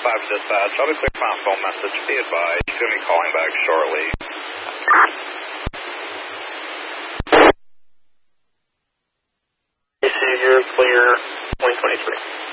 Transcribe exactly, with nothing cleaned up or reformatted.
five dispatch. I'll be clear for my phone message. Be advised. You're going to be calling back shortly. You're clear, twenty twenty-three.